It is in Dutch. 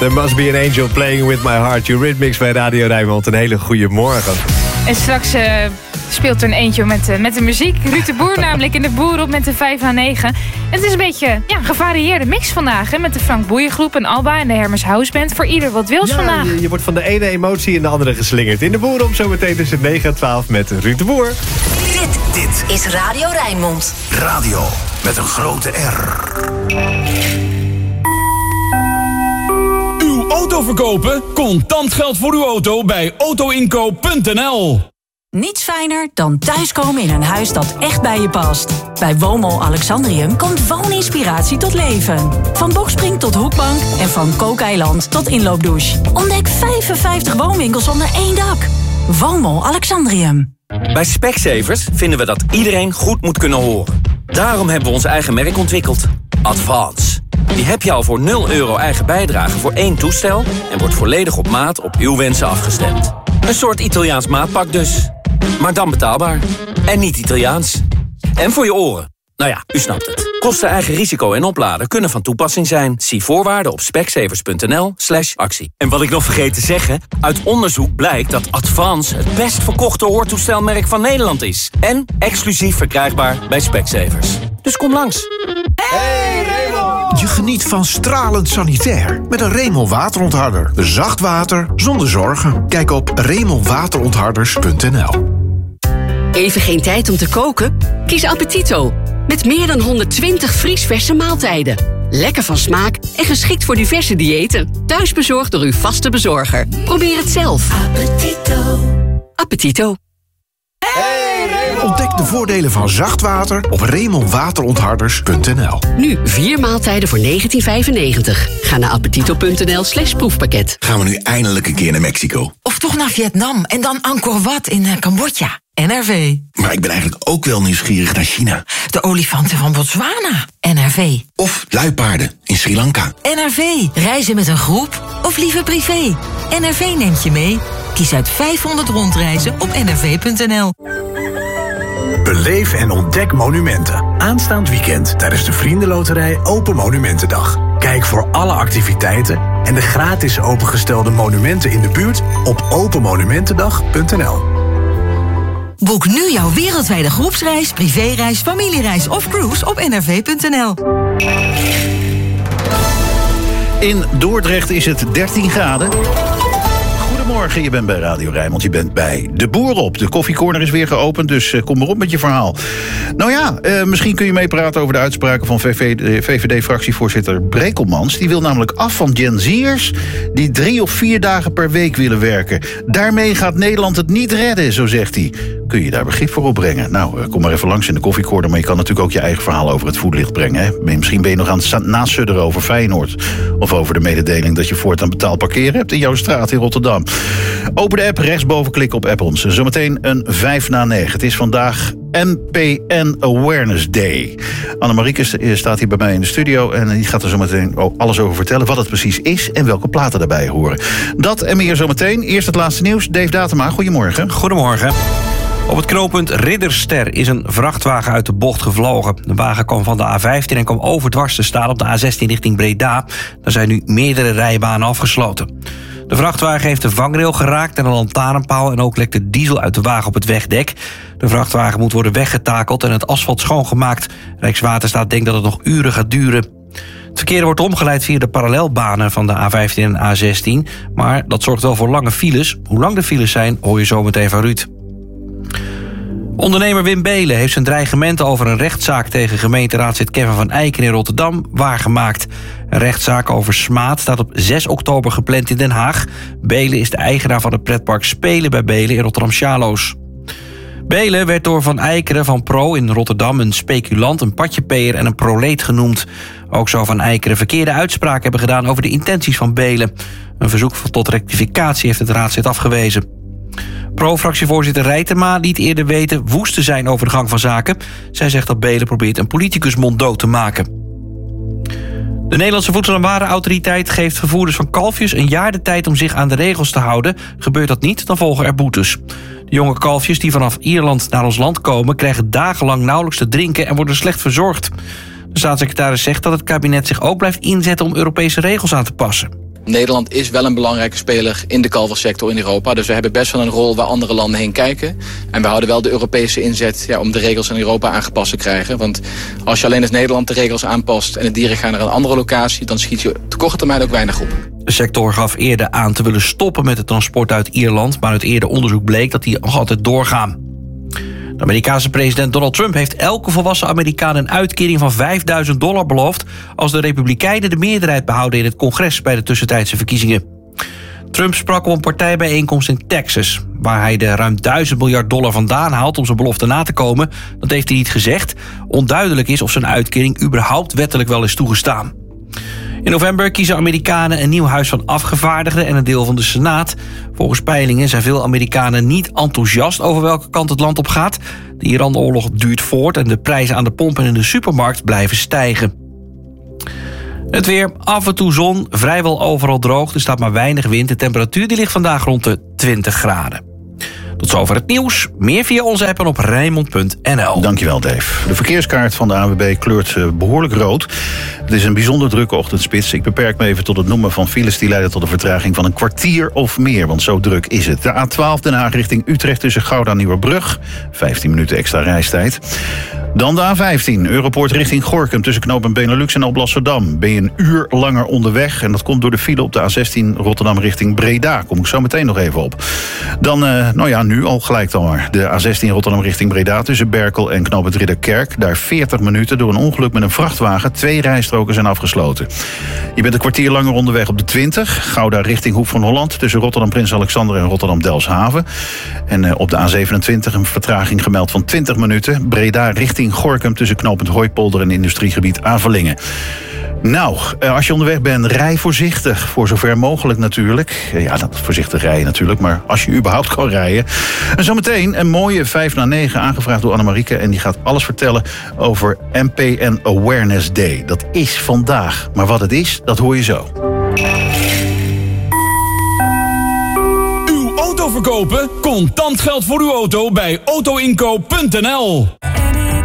There must be an angel playing with my heart. Eurythmics bij Radio Rijnmond. Een hele goede morgen. En straks speelt er een eentje met de muziek. Ruud de Boer namelijk in de Boer op met de 5 à 9. Het is een beetje een gevarieerde mix vandaag. Hè, met de Frank Boeien Groep en Alba en de Hermes House Band. Voor ieder wat wils vandaag. Je wordt van de ene emotie in de andere geslingerd. In de Boer op zometeen tussen 9 en 12 met Ruud de Boer. Dit is Radio Rijnmond. Radio met een grote R. Uw auto verkopen? Contant geld voor uw auto bij autoinkoop.nl. Niets fijner dan thuiskomen in een huis dat echt bij je past. Bij Woonmol Alexandrium komt wooninspiratie tot leven. Van bokspring tot hoekbank en van kookeiland tot inloopdouche. Ontdek 55 woonwinkels onder één dak. Woonmol Alexandrium. Bij Specsavers vinden we dat iedereen goed moet kunnen horen. Daarom hebben we ons eigen merk ontwikkeld. Advance. Die heb je al voor €0 eigen bijdrage voor 1 toestel... en wordt volledig op maat op uw wensen afgestemd. Een soort Italiaans maatpak dus. Maar dan betaalbaar. En niet Italiaans. En voor je oren. Nou ja, u snapt het. Kosten, eigen risico en opladen kunnen van toepassing zijn. Zie voorwaarden op specsavers.nl/actie. En wat ik nog vergeet te zeggen... uit onderzoek blijkt dat Advance het best verkochte hoortoestelmerk van Nederland is. En exclusief verkrijgbaar bij Specsavers. Dus kom langs. Hey Raymond! Je geniet van stralend sanitair met een Raymond waterontharder. Zacht water zonder zorgen. Kijk op RaymondWaterontharders.nl. Even geen tijd om te koken? Kies Appetito. Met meer dan 120 vriesverse maaltijden. Lekker van smaak en geschikt voor diverse diëten. Thuis bezorgd door uw vaste bezorger. Probeer het zelf. Appetito. Appetito. Ontdek de voordelen van zacht water op RaymondWaterontharders.nl. Nu 4 maaltijden voor €19,95. Ga naar appetito.nl/proefpakket. Gaan we nu eindelijk een keer naar Mexico? Of toch naar Vietnam en dan Angkor Wat in Cambodja. NRV. Maar ik ben eigenlijk ook wel nieuwsgierig naar China. De olifanten van Botswana. NRV. Of luipaarden in Sri Lanka. NRV. Reizen met een groep of liever privé. NRV neemt je mee. Kies uit 500 rondreizen op nrv.nl. Beleef en ontdek monumenten. Aanstaand weekend tijdens de Vriendenloterij Open Monumentendag. Kijk voor alle activiteiten en de gratis opengestelde monumenten in de buurt op openmonumentendag.nl. Boek nu jouw wereldwijde groepsreis, privéreis, familiereis of cruise op nrv.nl. In Dordrecht is het 13 graden. Goedemorgen, je bent bij Radio Rijnmond, je bent bij De Boer op. De koffiecorner is weer geopend, dus kom maar op met je verhaal. Nou ja, misschien kun je meepraten over de uitspraken van VVD-fractievoorzitter Brekelmans. Die wil namelijk af van Gen Z'ers die 3 of 4 dagen per week willen werken. Daarmee gaat Nederland het niet redden, zo zegt hij. Kun je daar begrip voor opbrengen? Nou, kom maar even langs in de koffiecorner, maar je kan natuurlijk ook je eigen verhaal over het voetlicht brengen. Hè? Misschien ben je nog aan het nasudderen over Feyenoord. Of over de mededeling dat je voortaan betaald parkeren hebt in jouw straat in Rotterdam. Open de app, rechtsboven klikken op app ons. Zometeen een 5 na 9. Het is vandaag NPN Awareness Day. Annemarieke staat hier bij mij in de studio en die gaat er zometeen alles over vertellen wat het precies is en welke platen daarbij horen. Dat en meer zometeen. Eerst het laatste nieuws. Dave Datema, goedemorgen. Goedemorgen. Op het knooppunt Ridderster is een vrachtwagen uit de bocht gevlogen. De wagen kwam van de A15 en kwam overdwars te staan op de A16 richting Breda. Daar zijn nu meerdere rijbanen afgesloten. De vrachtwagen heeft de vangrail geraakt en een lantaarnpaal en ook lekte diesel uit de wagen op het wegdek. De vrachtwagen moet worden weggetakeld en het asfalt schoongemaakt. Rijkswaterstaat denkt dat het nog uren gaat duren. Het verkeer wordt omgeleid via de parallelbanen van de A15 en A16. Maar dat zorgt wel voor lange files. Hoe lang de files zijn, hoor je zo meteen van Ruud. Ondernemer Wim Beelen heeft zijn dreigementen over een rechtszaak tegen gemeenteraadslid Kevin van Eiken in Rotterdam waargemaakt. Een rechtszaak over smaad staat op 6 oktober gepland in Den Haag. Beelen is de eigenaar van het pretpark Spelen bij Beelen in Rotterdam-Sjaloos. Beelen werd door Van Eikeren van Pro in Rotterdam een speculant, een patjepeer en een proleet genoemd. Ook zou Van Eikeren verkeerde uitspraken hebben gedaan over de intenties van Beelen. Een verzoek tot rectificatie heeft het raadslid afgewezen. Pro-fractievoorzitter Rijtema liet eerder weten woest te zijn over de gang van zaken. Zij zegt dat Beelen probeert een politicus monddood te maken. De Nederlandse Voedsel- en Warenautoriteit geeft vervoerders van kalfjes een jaar de tijd om zich aan de regels te houden. Gebeurt dat niet, dan volgen er boetes. De jonge kalfjes die vanaf Ierland naar ons land komen krijgen dagenlang nauwelijks te drinken en worden slecht verzorgd. De staatssecretaris zegt dat het kabinet zich ook blijft inzetten om Europese regels aan te passen. Nederland is wel een belangrijke speler in de kalversector in Europa. Dus we hebben best wel een rol waar andere landen heen kijken. En we houden wel de Europese inzet om de regels in Europa aangepast te krijgen. Want als je alleen als Nederland de regels aanpast en de dieren gaan naar een andere locatie, dan schiet je op de korte termijn ook weinig op. De sector gaf eerder aan te willen stoppen met het transport uit Ierland, maar uit eerder onderzoek bleek dat die nog altijd doorgaan. De Amerikaanse president Donald Trump heeft elke volwassen Amerikaan een uitkering van $5.000 beloofd als de Republikeinen de meerderheid behouden in het congres bij de tussentijdse verkiezingen. Trump sprak op een partijbijeenkomst in Texas, waar hij de ruim $1.000 miljard vandaan haalt om zijn belofte na te komen. Dat heeft hij niet gezegd. Onduidelijk is of zijn uitkering überhaupt wettelijk wel is toegestaan. In november kiezen Amerikanen een nieuw huis van afgevaardigden en een deel van de Senaat. Volgens peilingen zijn veel Amerikanen niet enthousiast over welke kant het land op gaat. De Iran-oorlog duurt voort en de prijzen aan de pomp en in de supermarkt blijven stijgen. Het weer, af en toe zon, vrijwel overal droog. Er staat maar weinig wind. De temperatuur die ligt vandaag rond de 20 graden. Tot zover het nieuws. Meer via onze app en op Rijnmond.nl. Dankjewel, Dave. De verkeerskaart van de ANWB kleurt behoorlijk rood. Het is een bijzonder drukke ochtendspits. Ik beperk me even tot het noemen van files die leiden tot een vertraging van een kwartier of meer. Want zo druk is het. De A12 Den Haag richting Utrecht tussen Gouda en Nieuwerbrug. 15 minuten extra reistijd. Dan de A15, Europoort richting Gorinchem tussen knooppunt Benelux en Alblasserdam. Ben je een uur langer onderweg en dat komt door de file op de A16 Rotterdam richting Breda. Kom ik zo meteen nog even op. Dan, nu al gelijk dan maar. De A16 Rotterdam richting Breda tussen Berkel en knooppunt Ridderkerk. Daar 40 minuten door een ongeluk met een vrachtwagen. 2 rijstroken zijn afgesloten. Je bent een kwartier langer onderweg op de 20. Gouda richting Hoek van Holland tussen Rotterdam Prins Alexander en Rotterdam Delfshaven. En op de A27 een vertraging gemeld van 20 minuten. Breda richting Gorinchem tussen knooppunt Hooipolder en industriegebied Avelingen. Nou, als je onderweg bent, rij voorzichtig. Voor zover mogelijk natuurlijk. Ja, voorzichtig rijden natuurlijk, maar als je überhaupt kan rijden. En zometeen een mooie 5-9 aangevraagd door Annemarieke. En die gaat alles vertellen over MPN Awareness Day. Dat is vandaag. Maar wat het is, dat hoor je zo. Uw auto verkopen? Contant geld voor uw auto bij autoinkoop.nl.